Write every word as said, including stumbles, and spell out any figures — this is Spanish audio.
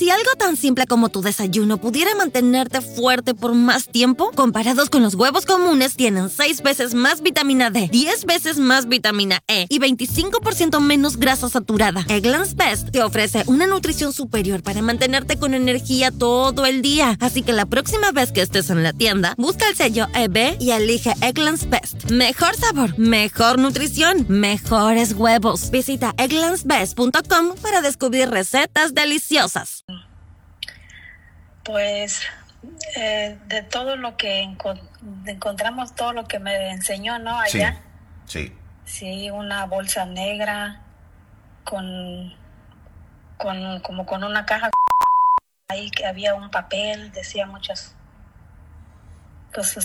Si algo tan simple como tu desayuno pudiera mantenerte fuerte por más tiempo, comparados con los huevos comunes, tienen seis veces más vitamina D, diez veces más vitamina E y veinticinco por ciento menos grasa saturada. Eggland's Best te ofrece una nutrición superior para mantenerte con energía todo el día. Así que la próxima vez que estés en la tienda, busca el sello E B y elige Eggland's Best. Mejor sabor, mejor nutrición, mejores huevos. Visita egglands best punto com para descubrir recetas deliciosas. Pues eh, de todo lo que encont- encontramos, todo lo que me enseñó, ¿no? Allá. Sí, sí. Sí, una bolsa negra con, con como con una caja ahí que había un papel, decía muchas cosas